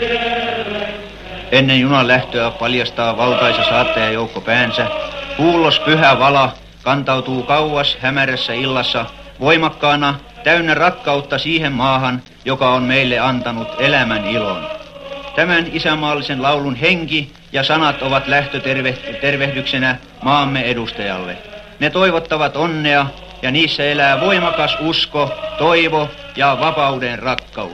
Ennen junan lähtöä paljastaa valtaisa saattajajoukko päänsä. Kuulos pyhä vala kantautuu kauas hämärässä illassa voimakkaana, täynnä rakkautta siihen maahan, joka on meille antanut elämän ilon. Tämän isänmaallisen laulun henki ja sanat ovat lähtötervehdyksenä maamme edustajalle. Ne toivottavat onnea ja niissä elää voimakas usko, toivo ja vapauden rakkaus.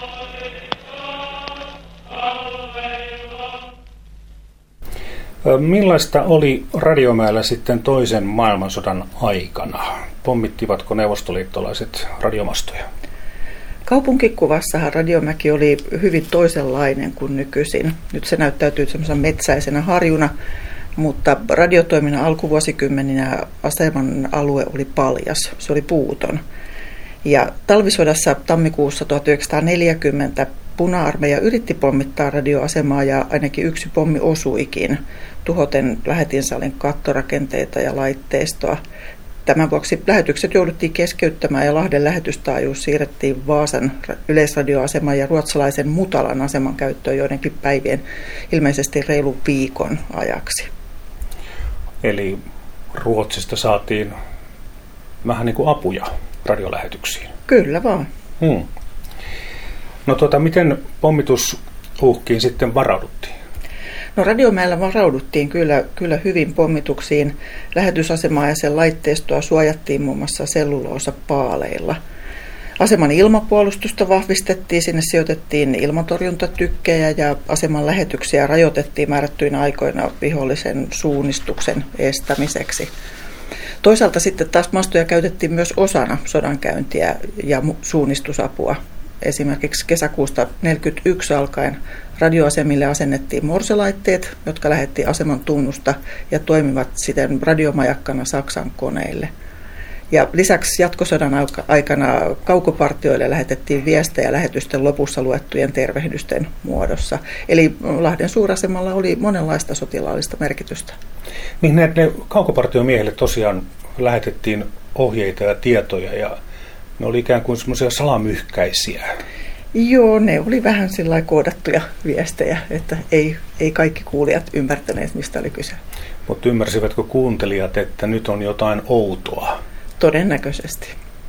Millaista oli Radiomäellä sitten toisen maailmansodan aikana? Pommittivatko neuvostoliittolaiset radiomastoja? Kaupunkikuvassahan Radiomäki oli hyvin toisenlainen kuin nykyisin. Nyt se näyttäytyy semmoisena metsäisenä harjuna, mutta radiotoiminnan alkuvuosikymmeninä aseman alue oli paljas, se oli puuton. Ja talvisodassa tammikuussa 1940 Puna-armeija yritti pommittaa radioasemaa ja ainakin yksi pommi osuikin, tuhoten lähetinsalin kattorakenteita ja laitteistoa. Tämän vuoksi lähetykset jouduttiin keskeyttämään ja Lahden lähetystaajuus siirrettiin Vaasan yleisradioaseman ja ruotsalaisen Mutalan aseman käyttöön joidenkin päivien, ilmeisesti reilun viikon ajaksi. Eli Ruotsista saatiin vähän niin kuin apuja radiolähetyksiin. Kyllä vaan. No miten pommitusuhkiin sitten varauduttiin? No Radiomäellä varauduttiin kyllä hyvin pommituksiin. Lähetysasemaa ja sen laitteistoa suojattiin muun muassa selluloosapaaleilla. Aseman ilmapuolustusta vahvistettiin, sinne sijoitettiin ilmatorjuntatykkejä ja aseman lähetyksiä rajoitettiin määrättyinä aikoina vihollisen suunnistuksen estämiseksi. Toisaalta sitten taas mastoja käytettiin myös osana sodankäyntiä ja suunnistusapua. Esimerkiksi kesäkuusta 1941 alkaen radioasemille asennettiin morselaitteet, jotka lähetti aseman tunnusta ja toimivat siten radiomajakkana Saksan koneille. Ja lisäksi jatkosodan aikana kaukopartioille lähetettiin viestejä lähetysten lopussa luettujen tervehdysten muodossa. Eli Lahden suurasemalla oli monenlaista sotilaallista merkitystä. Niin ne kaukopartiomiehille tosiaan lähetettiin ohjeita ja tietoja ja ne oli ikään kuin semmoisia salamyhkäisiä. Joo, ne oli vähän sillä koodattuja viestejä, että ei kaikki kuulijat ymmärtäneet, mistä oli kyse. Mutta ymmärsivätkö kuuntelijat, että nyt on jotain outoa? Todennäköisesti.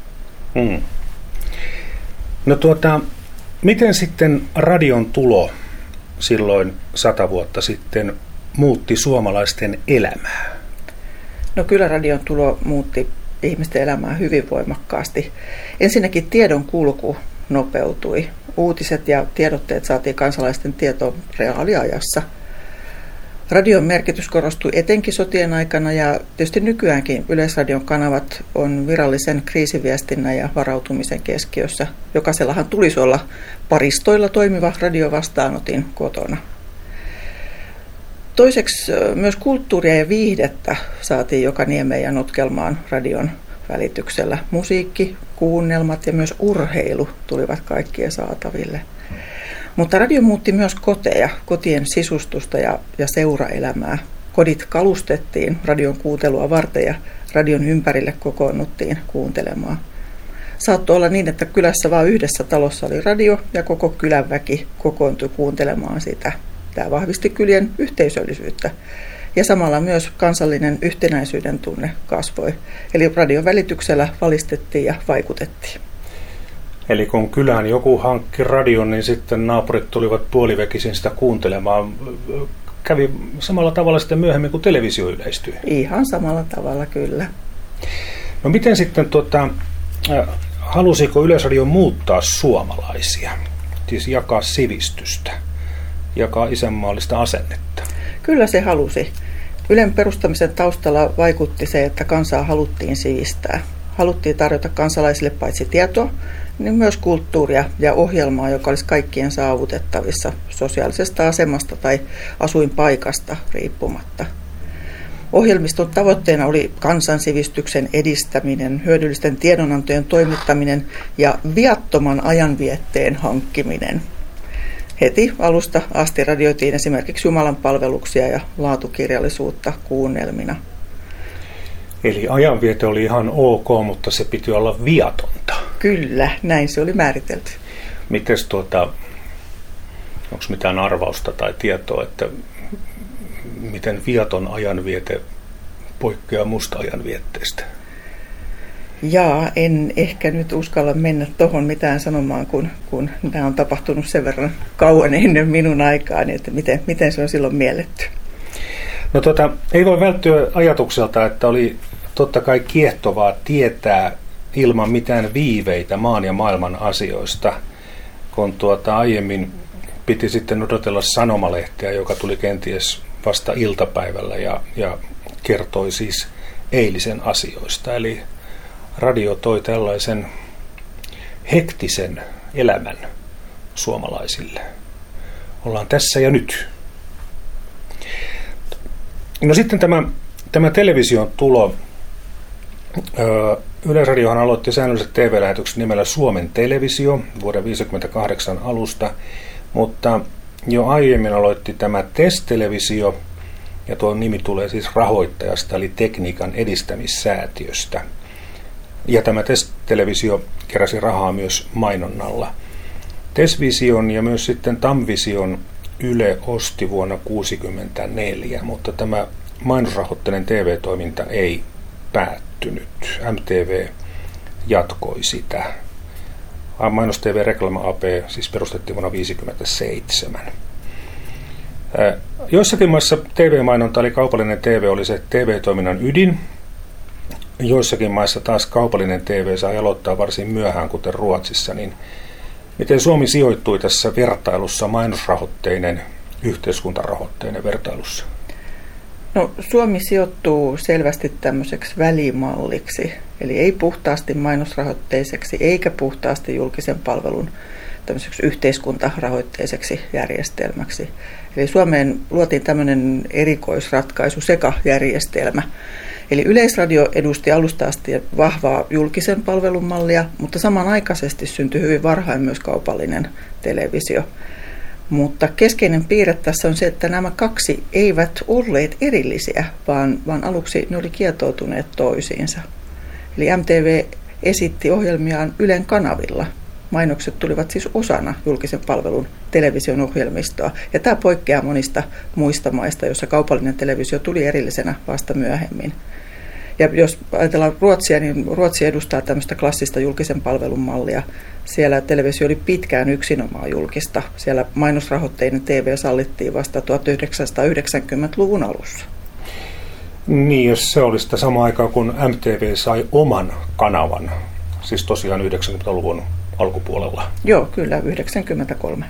No miten sitten radion tulo silloin 100 vuotta sitten muutti suomalaisten elämää? No kyllä radion tulo muutti ihmisten elämää hyvin voimakkaasti. Ensinnäkin tiedon kulku nopeutui. Uutiset ja tiedotteet saatiin kansalaisten tietoon reaaliajassa. Radion merkitys korostui etenkin sotien aikana ja tietysti nykyäänkin Yleisradion kanavat on virallisen kriisiviestinnän ja varautumisen keskiössä. Jokaisellahan tulisi olla paristoilla toimiva radiovastaanotin kotona. Toiseksi myös kulttuuria ja viihdettä saatiin joka niemeen ja notkelmaan radion välityksellä. Musiikki, kuunnelmat ja myös urheilu tulivat kaikkien saataville. Mutta radio muutti myös koteja, kotien sisustusta ja seuraelämää. Kodit kalustettiin radion kuuntelua varten ja radion ympärille kokoonnuttiin kuuntelemaan. Saattoi olla niin, että kylässä vain yhdessä talossa oli radio ja koko kylän väki kokoontui kuuntelemaan sitä. Tämä vahvisti kylien yhteisöllisyyttä ja samalla myös kansallinen yhtenäisyyden tunne kasvoi. Eli radion välityksellä valistettiin ja vaikutettiin. Eli kun kylään joku hankki radion, niin sitten naapurit tulivat puoliväkisin sitä kuuntelemaan. Kävi samalla tavalla sitten myöhemmin, kun televisio yleistyi. Ihan samalla tavalla, kyllä. No miten sitten, halusiko Yleisradio muuttaa suomalaisia? Siis jakaa sivistystä, jakaa isänmaallista asennetta? Kyllä se halusi. Ylen perustamisen taustalla vaikutti se, että kansaa haluttiin sivistää. Haluttiin tarjota kansalaisille paitsi tietoa, niin myös kulttuuria ja ohjelmaa, joka olisi kaikkien saavutettavissa sosiaalisesta asemasta tai asuinpaikasta riippumatta. Ohjelmiston tavoitteena oli kansansivistyksen edistäminen, hyödyllisten tiedonantojen toimittaminen ja viattoman ajanvietteen hankkiminen. Heti alusta asti radioitiin esimerkiksi Jumalan palveluksia ja laatukirjallisuutta kuunnelmina. Eli ajanviete oli ihan ok, mutta se piti olla viatonta. Kyllä, näin se oli määritelty. Mites Onko mitään arvausta tai tietoa, että miten viaton ajanviete poikkeaa musta ajanvietteestä? Jaa, en ehkä nyt uskalla mennä tuohon mitään sanomaan, kun nämä on tapahtunut sen verran kauan ennen minun aikaani, että miten se on silloin mielletty. No ei voi välttyä ajatukselta, että oli totta kai kiehtovaa tietää ilman mitään viiveitä maan ja maailman asioista, kun aiemmin piti sitten odotella sanomalehteä, joka tuli kenties vasta iltapäivällä ja kertoi siis eilisen asioista. Eli radio toi tällaisen hektisen elämän suomalaisille. Ollaan tässä ja nyt. No sitten tämä television tulo. Yleisradiohan aloitti säännölliset TV-lähetykset nimellä Suomen Televisio vuoden 1958 alusta, mutta jo aiemmin aloitti tämä TES-televisio, ja tuo nimi tulee siis rahoittajasta, eli Tekniikan edistämissäätiöstä. Ja tämä TES-televisio keräsi rahaa myös mainonnalla. TES-vision ja myös sitten TAM-vision Yle osti vuonna 1964, mutta tämä mainosrahoitteinen TV-toiminta ei päättynyt. MTV jatkoi sitä. Mainos TV Reklama AP siis perustettiin vuonna 1957. Joissakin maissa TV-mainonta eli kaupallinen TV oli se TV-toiminnan ydin. Joissakin maissa taas kaupallinen TV sai aloittaa varsin myöhään, kuten Ruotsissa. Niin miten Suomi sijoittui tässä vertailussa, mainosrahoitteinen, yhteiskuntarahoitteinen vertailussa? No, Suomi sijoittuu selvästi tämmöiseksi välimalliksi, eli ei puhtaasti mainosrahoitteiseksi eikä puhtaasti julkisen palvelun tämmöiseksi yhteiskuntarahoitteiseksi järjestelmäksi. Eli Suomeen luotiin tämmöinen erikoisratkaisu, sekajärjestelmä. Eli Yleisradio edusti alusta asti vahvaa julkisen palvelun mallia, mutta samanaikaisesti syntyi hyvin varhain myös kaupallinen televisio. Mutta keskeinen piirre tässä on se, että nämä kaksi eivät olleet erillisiä, vaan aluksi ne oli kietoutuneet toisiinsa. Eli MTV esitti ohjelmiaan Ylen kanavilla. Mainokset tulivat siis osana julkisen palvelun television ohjelmistoa. Ja tämä poikkeaa monista muista maista, joissa kaupallinen televisio tuli erillisenä vasta myöhemmin. Ja jos ajatellaan Ruotsia, niin Ruotsi edustaa tämmöistä klassista julkisen palvelun mallia. Siellä televisio oli pitkään yksinomaan julkista. Siellä mainosrahoitteinen TV sallittiin vasta 1990-luvun alussa. Niin, jos se oli sitä samaan aikaan, kun MTV sai oman kanavan, siis tosiaan 90-luvun alkupuolella. Joo, kyllä, 93.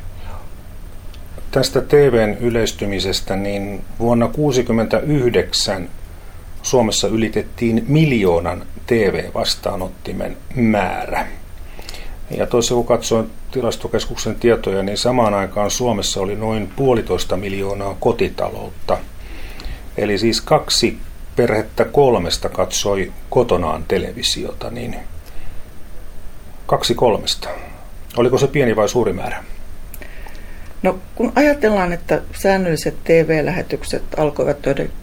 Tästä TVn yleistymisestä, niin vuonna 1969 Suomessa ylitettiin 1 miljoonan TV-vastaanottimen määrä. Ja toisaalta kun katsoin tilastokeskuksen tietoja, niin samaan aikaan Suomessa oli noin 1,5 miljoonaa kotitaloutta. Eli siis 2 perhettä 3 katsoi kotonaan televisiota, niin 2 3. Oliko se pieni vai suuri määrä? No, kun ajatellaan, että säännölliset TV-lähetykset alkoivat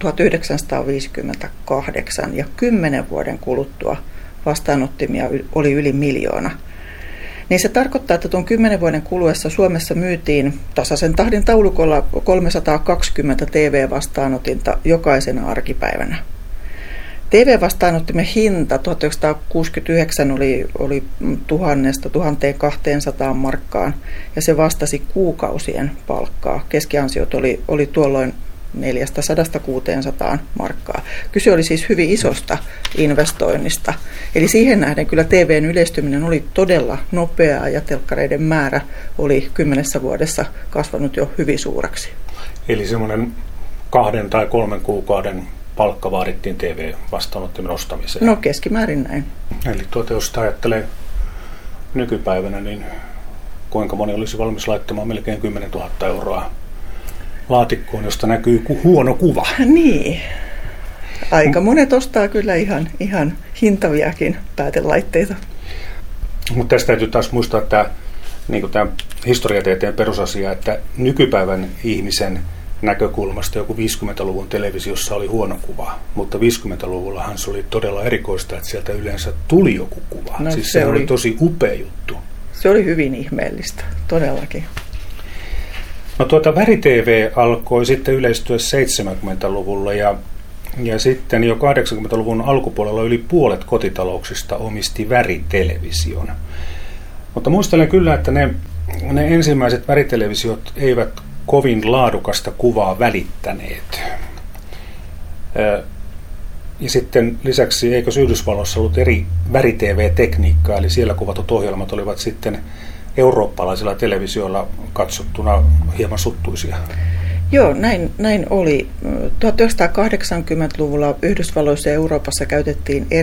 1958 ja 10 vuoden kuluttua vastaanottimia oli yli 1 miljoona, niin se tarkoittaa, että tuon 10 vuoden kuluessa Suomessa myytiin tasaisen tahdin taulukolla 320 TV-vastaanotinta jokaisena arkipäivänä. TV-vastaanottimen hinta 1969 oli 1,000–1,200 markkaan ja se vastasi kuukausien palkkaa. Keskiansiot oli tuolloin 400–600 markkaa. Kyse oli siis hyvin isosta investoinnista. Eli siihen nähden kyllä TVn yleistyminen oli todella nopeaa ja telkkareiden määrä oli 10 vuodessa kasvanut jo hyvin suureksi. Eli semmoinen 2 tai 3 kuukauden palkka vaadittiin TV-vastaanottimen ostamiseen. No keskimäärin näin. Eli jos sitä ajattelee nykypäivänä, niin kuinka moni olisi valmis laittamaan melkein 10 000 euroa laatikkoon, josta näkyy huono kuva. Niin. Aika monet ostaa kyllä ihan hintaviakin päätelaitteita. Mutta tästä täytyy taas muistaa tämä historiatieteen perusasia, että nykypäivän ihmisen näkökulmasta joku 50-luvun televisiossa oli huono kuva, mutta 50-luvullahan se oli todella erikoista, että sieltä yleensä tuli joku kuva. No, siis se oli tosi upea juttu. Se oli hyvin ihmeellistä, todellakin. No väri-TV alkoi sitten yleistyä 70-luvulla ja sitten jo 80-luvun alkupuolella yli puolet kotitalouksista omisti väritelevision. Mutta muistelen kyllä, että ne ensimmäiset väritelevisiot eivät kovin laadukasta kuvaa välittäneet. Ja sitten lisäksi eikö Yhdysvalloissa ollut eri väri-TV-tekniikkaa, eli siellä kuvatut ohjelmat olivat sitten eurooppalaisilla televisioilla katsottuna hieman suttuisia. Joo, näin oli. 1980-luvulla Yhdysvalloissa ja Euroopassa käytettiin